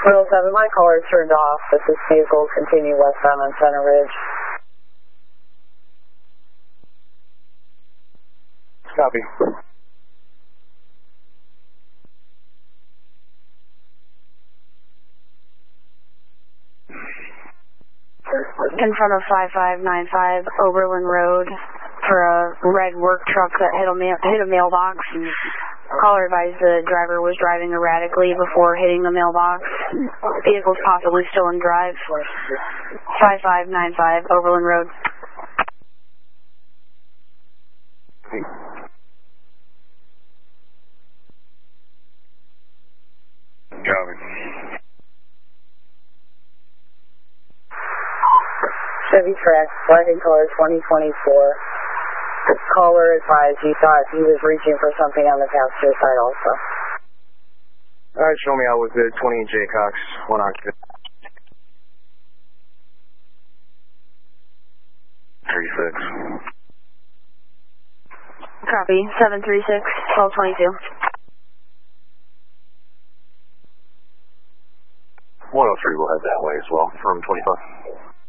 107, my caller turned off. This is vehicle continue westbound on Center Ridge. Copy. In front of 5595 Oberlin Road for a red work truck that hit a mailbox. And caller advised the driver was driving erratically before hitting the mailbox. Vehicle's possibly still in drive. 5595 Oberlin Road. Copy. Chevy Trax, flagging caller 2024. Caller advised he thought he was reaching for something on the passenger side also. Alright, show me out with the 20 Jaycox, 1 occupant. 36. Copy. 736 1222. 103 will head that way as well, from 25.